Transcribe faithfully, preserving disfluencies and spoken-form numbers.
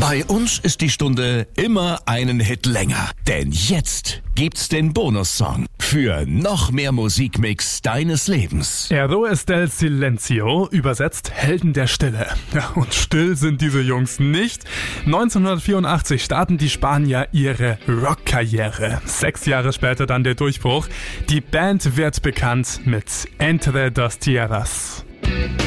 Bei uns ist die Stunde immer einen Hit länger. Denn jetzt gibt's den Bonussong für noch mehr Musikmix deines Lebens. Héroes del Silencio, übersetzt Helden der Stille. Ja, und still sind diese Jungs nicht. neunzehnhundertvierundachtzig starten die Spanier ihre Rockkarriere. Sechs Jahre später dann der Durchbruch. Die Band wird bekannt mit Entre dos Tierras.